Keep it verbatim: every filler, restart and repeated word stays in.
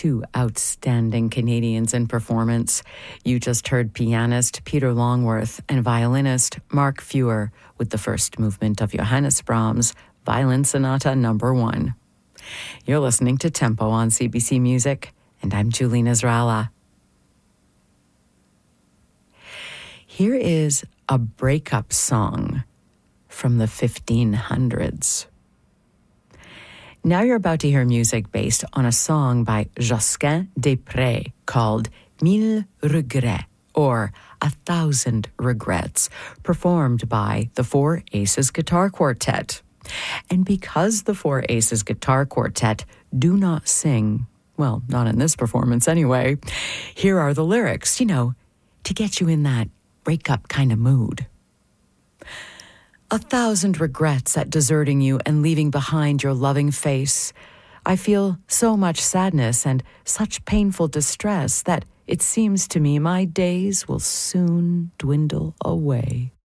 two outstanding Canadians in performance. You just heard pianist Peter Longworth and violinist Mark Feuer with the first movement of Johannes Brahms' Violin Sonata Number One. You're listening to Tempo on C B C Music, and I'm Julie Nasrallah. Here is a breakup song from the fifteen hundreds. Now you're about to hear music based on a song by Josquin des Prez called Mille Regrets, or A Thousand Regrets, performed by the Four Aces Guitar Quartet. And because the Four Aces Guitar Quartet do not sing, well, not in this performance anyway, here are the lyrics, you know, to get you in that breakup kind of mood. A thousand regrets at deserting you and leaving behind your loving face. I feel so much sadness and such painful distress that it seems to me my days will soon dwindle away.